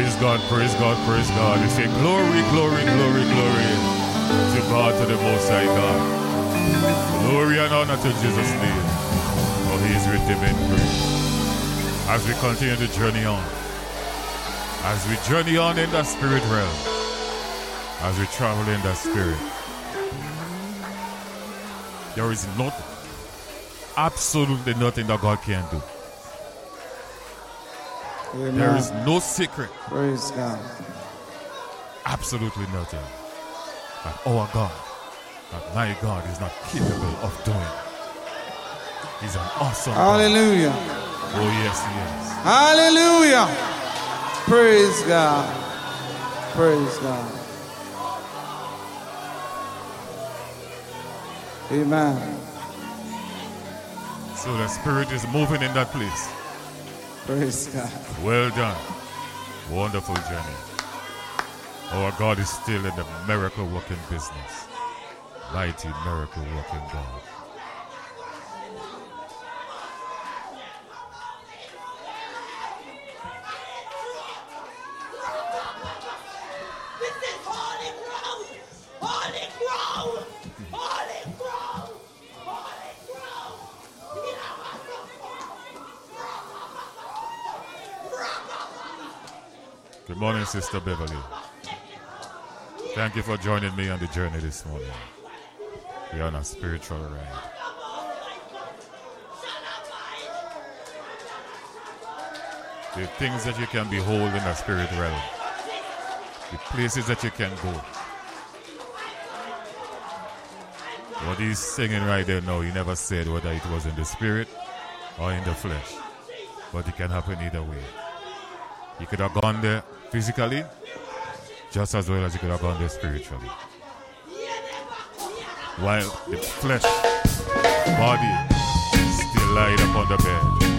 Praise God, praise God, praise God. We say glory, glory, glory, glory to God, to the Most High God. Glory and honor to Jesus' name, for He is redeeming grace. As we continue to journey on, as we journey on in the spirit realm, as we travel in the spirit, there is absolutely nothing that God can do. Amen. There is no secret. Praise God. Absolutely nothing that our God, that my God is not capable of doing. He's an awesome Hallelujah. God. Oh yes, He is. Hallelujah. Praise God. Praise God. Amen. So the Spirit is moving in that place. Praise God. Well done. Wonderful journey. Our God is still in the miracle working business. Mighty miracle working God. Good morning, Sister Beverly. Thank you for joining me on the journey this morning. We are on a spiritual ride. The things that you can behold in the spirit realm. The places that you can go. What he's singing right there now, he never said whether it was in the spirit or in the flesh. But it can happen either way. He could have gone there physically, just as well as he could have gone there spiritually. While the flesh, body, still lied upon the bed.